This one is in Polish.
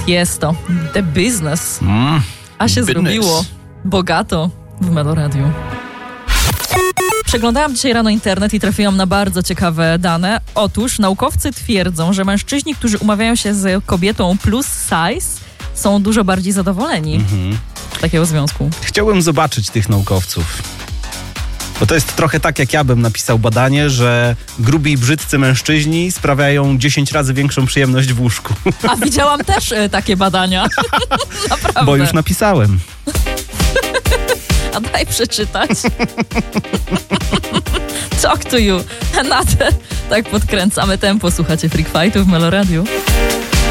Tiesto, The Business. A się zrobiło bogato w Meloradiu. Przeglądałam dzisiaj rano internet i trafiłam na bardzo ciekawe dane. Otóż naukowcy twierdzą, że mężczyźni, którzy umawiają się z kobietą plus size, są dużo bardziej zadowoleni z takiego związku. Chciałbym zobaczyć tych naukowców. Bo to jest trochę tak, jak ja bym napisał badanie, że grubi i brzydcy mężczyźni sprawiają 10 razy większą przyjemność w łóżku. A widziałam też takie badania. Naprawdę. Bo już napisałem. A daj przeczytać. Talk to you. Tak podkręcamy tempo. Słuchacie Freak Fightów w Meloradiu.